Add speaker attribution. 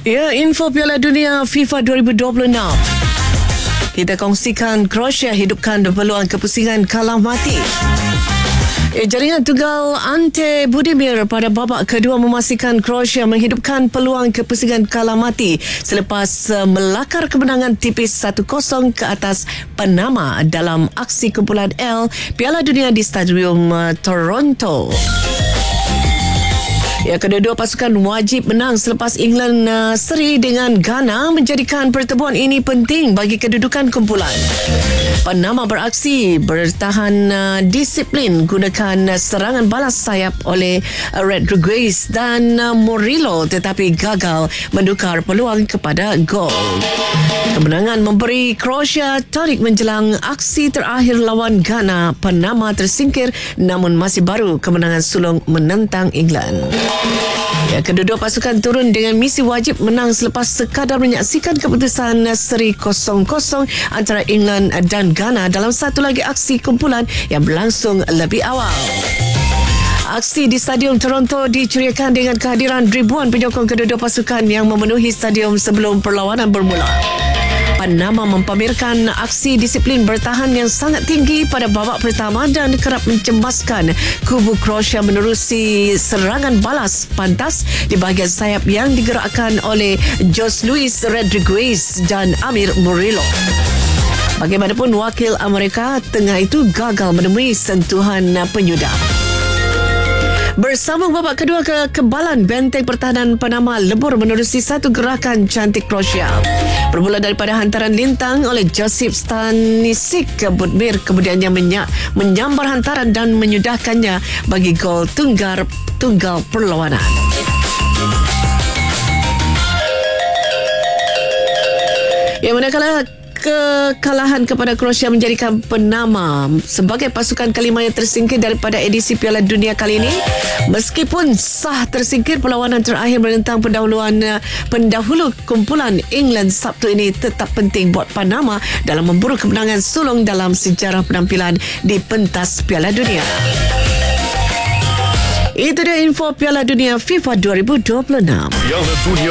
Speaker 1: Ya, info Piala Dunia FIFA 2026. Kita kongsikan Croatia hidupkan peluang kepusingan kalah mati. Jaringan tunggal Ante Budimir pada babak kedua memastikan Croatia menghidupkan peluang kepusingan kalah mati selepas melakar kemenangan tipis 1-0 ke atas Panama dalam aksi kumpulan L Piala Dunia di Stadium Toronto. Ya, kedua-dua pasukan wajib menang selepas England seri dengan Ghana menjadikan pertemuan ini penting bagi kedudukan kumpulan. Panama beraksi bertahan disiplin gunakan serangan balas sayap oleh Rodriguez dan Murillo tetapi gagal menukar peluang kepada gol. Kemenangan memberi Croatia tarik menjelang aksi terakhir lawan Ghana. Panama tersingkir namun masih baru kemenangan sulung menentang England. Ya, kedua-dua pasukan turun dengan misi wajib menang selepas sekadar menyaksikan keputusan seri 0-0 antara England dan Ghana dalam satu lagi aksi kumpulan yang berlangsung lebih awal. Aksi di Stadium Toronto diceriakan dengan kehadiran ribuan penyokong kedua-dua pasukan yang memenuhi stadium sebelum perlawanan bermula. Panama mempamerkan aksi disiplin bertahan yang sangat tinggi pada babak pertama dan kerap mencemaskan kubu Croatia menerusi serangan balas pantas di bahagian sayap yang digerakkan oleh Jose Luis Rodriguez dan Amir Murillo. Bagaimanapun, wakil Amerika Tengah itu gagal menemui sentuhan penyudah. Bersambung babak kedua, kekebalan benteng pertahanan Panama lebur menerusi satu gerakan cantik Croatia. Bermula daripada hantaran lintang oleh Josip Stanisic, Budimir kemudiannya menyambar hantaran dan menyudahkannya bagi gol tunggal perlawanan. Yang manakala kekalahan kepada Croatia menjadikan Panama sebagai pasukan kelima yang tersingkir daripada edisi Piala Dunia kali ini. Meskipun sah tersingkir, perlawanan terakhir menentang pendahulu kumpulan England Sabtu ini tetap penting buat Panama dalam memburu kemenangan sulung dalam sejarah penampilan di pentas Piala Dunia. Itu dia info Piala Dunia FIFA 2026.